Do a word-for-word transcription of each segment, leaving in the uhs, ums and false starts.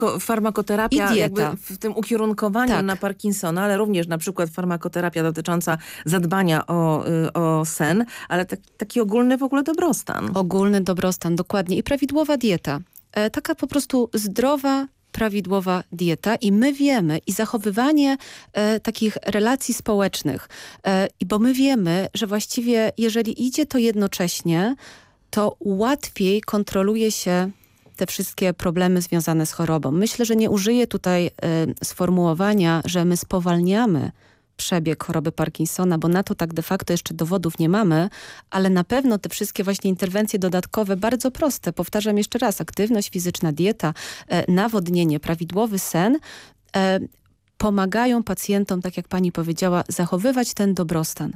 Ko- farmakoterapia I jakby dieta. w tym ukierunkowaniu Tak. na Parkinsona, ale również na przykład farmakoterapia dotycząca zadbania o, y, o sen, ale tak, taki ogólny w ogóle dobrostan. Ogólny dobrostan, dokładnie. I prawidłowa dieta. E, taka po prostu zdrowa, prawidłowa dieta i my wiemy i zachowywanie e, takich relacji społecznych, e, i bo my wiemy, że właściwie jeżeli idzie to jednocześnie, to łatwiej kontroluje się te wszystkie problemy związane z chorobą. Myślę, że nie użyję tutaj e, sformułowania, że my spowalniamy przebieg choroby Parkinsona, bo na to tak de facto jeszcze dowodów nie mamy, ale na pewno te wszystkie właśnie interwencje dodatkowe, bardzo proste, powtarzam jeszcze raz, aktywność fizyczna, dieta, e, nawodnienie, prawidłowy sen, e, pomagają pacjentom, tak jak pani powiedziała, zachowywać ten dobrostan.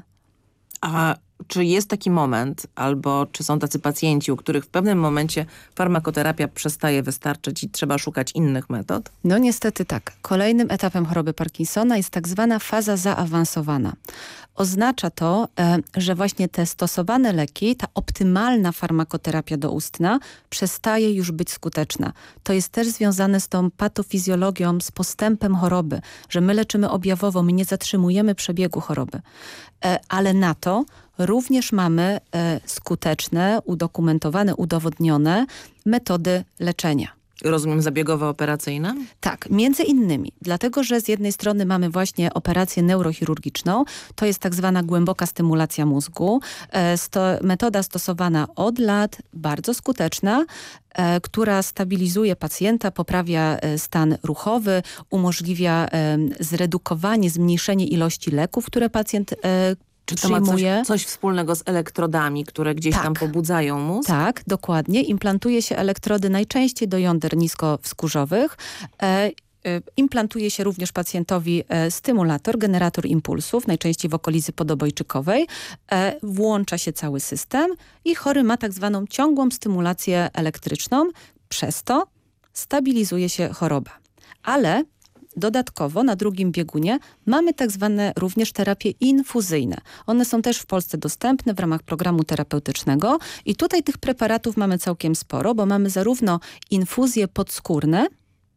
A czy jest taki moment, albo czy są tacy pacjenci, u których w pewnym momencie farmakoterapia przestaje wystarczyć i trzeba szukać innych metod? No niestety tak. Kolejnym etapem choroby Parkinsona jest tak zwana faza zaawansowana. Oznacza to, e, że właśnie te stosowane leki, ta optymalna farmakoterapia doustna przestaje już być skuteczna. To jest też związane z tą patofizjologią, z postępem choroby, że my leczymy objawowo, my nie zatrzymujemy przebiegu choroby. E, ale na to również mamy e, skuteczne, udokumentowane, udowodnione metody leczenia. Rozumiem, zabiegowe operacyjne? Tak, między innymi, dlatego że z jednej strony mamy właśnie operację neurochirurgiczną, to jest tak zwana głęboka stymulacja mózgu, e, sto, metoda stosowana od lat, bardzo skuteczna, e, która stabilizuje pacjenta, poprawia e, stan ruchowy, umożliwia e, zredukowanie, zmniejszenie ilości leków, które pacjent e, Czy to ma coś, przyjmuje. coś wspólnego z elektrodami, które gdzieś Tak. tam pobudzają mózg? Tak, dokładnie. Implantuje się elektrody najczęściej do jąder niskowzgórzowych. E, e, implantuje się również pacjentowi e, stymulator, generator impulsów, najczęściej w okolicy podobojczykowej. E, włącza się cały system i chory ma tak zwaną ciągłą stymulację elektryczną. Przez to stabilizuje się choroba. Ale dodatkowo na drugim biegunie mamy tak zwane również terapie infuzyjne. One są też w Polsce dostępne w ramach programu terapeutycznego i tutaj tych preparatów mamy całkiem sporo, bo mamy zarówno infuzje podskórne,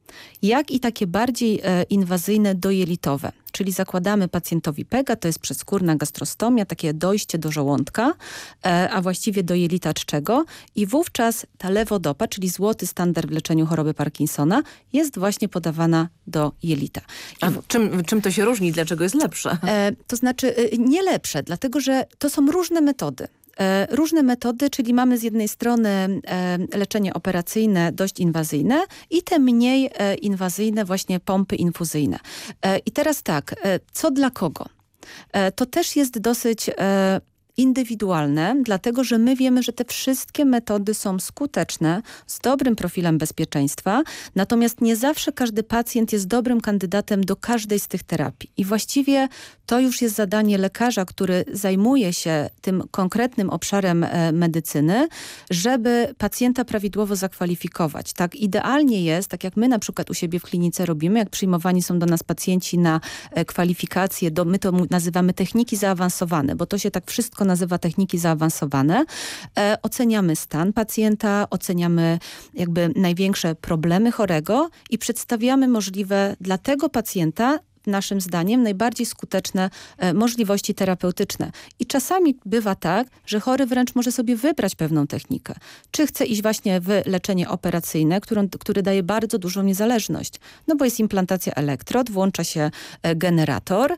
jak i takie bardziej e, inwazyjne dojelitowe. Czyli zakładamy pacjentowi pega, to jest przeskórna gastrostomia, takie dojście do żołądka, e, a właściwie do jelita czczego i wówczas ta lewodopa, czyli złoty standard w leczeniu choroby Parkinsona, jest właśnie podawana do jelita. I A czym, czym to się różni? Dlaczego jest lepsze? E, to znaczy e, nie lepsze, dlatego że to są różne metody. E, różne metody, czyli mamy z jednej strony e, leczenie operacyjne dość inwazyjne i te mniej e, inwazyjne właśnie pompy infuzyjne. E, I teraz tak, e, co dla kogo? E, to też jest dosyć e, indywidualne, dlatego że my wiemy, że te wszystkie metody są skuteczne, z dobrym profilem bezpieczeństwa, natomiast nie zawsze każdy pacjent jest dobrym kandydatem do każdej z tych terapii. I właściwie to już jest zadanie lekarza, który zajmuje się tym konkretnym obszarem e, medycyny, żeby pacjenta prawidłowo zakwalifikować. Tak, idealnie jest, tak jak my na przykład u siebie w klinice robimy, jak przyjmowani są do nas pacjenci na e, kwalifikacje, do, my to nazywamy techniki zaawansowane, bo to się tak wszystko nazywa techniki zaawansowane. E, oceniamy stan pacjenta, oceniamy jakby największe problemy chorego i przedstawiamy możliwe dla tego pacjenta naszym zdaniem najbardziej skuteczne e, możliwości terapeutyczne. I czasami bywa tak, że chory wręcz może sobie wybrać pewną technikę. Czy chce iść właśnie w leczenie operacyjne, którą, który daje bardzo dużą niezależność. No bo jest implantacja elektrod, włącza się e, generator,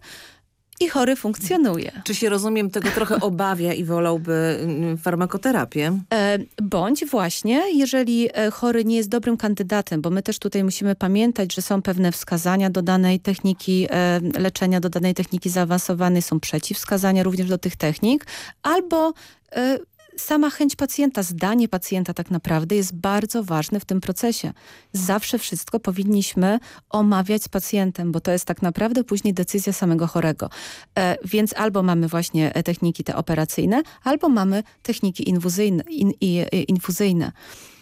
i chory funkcjonuje. Czy się, rozumiem, tego trochę obawia i wolałby mm, farmakoterapię? E, bądź właśnie, jeżeli e, chory nie jest dobrym kandydatem, bo my też tutaj musimy pamiętać, że są pewne wskazania do danej techniki e, leczenia, do danej techniki zaawansowanej, są przeciwwskazania również do tych technik, albo e, sama chęć pacjenta, zdanie pacjenta tak naprawdę jest bardzo ważne w tym procesie. Zawsze wszystko powinniśmy omawiać z pacjentem, bo to jest tak naprawdę później decyzja samego chorego. E, więc albo mamy właśnie techniki te operacyjne, albo mamy techniki infuzyjne. In, i, infuzyjne.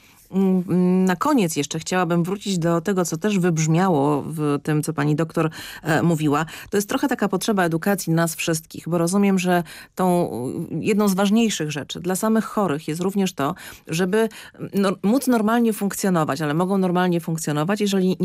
Na koniec jeszcze chciałabym wrócić do tego, co też wybrzmiało w tym, co pani doktor e, mówiła. To jest trochę taka potrzeba edukacji nas wszystkich, bo rozumiem, że tą jedną z ważniejszych rzeczy dla samych chorych jest również to, żeby no, móc normalnie funkcjonować, ale mogą normalnie funkcjonować, jeżeli nie